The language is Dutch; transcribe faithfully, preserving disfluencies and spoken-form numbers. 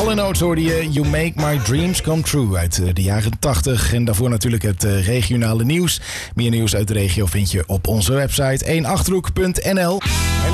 Hall and Oates hoorde je You Make My Dreams Come True uit de jaren tachtig. En daarvoor natuurlijk het regionale nieuws. Meer nieuws uit de regio vind je op onze website eenachterhoek punt n l.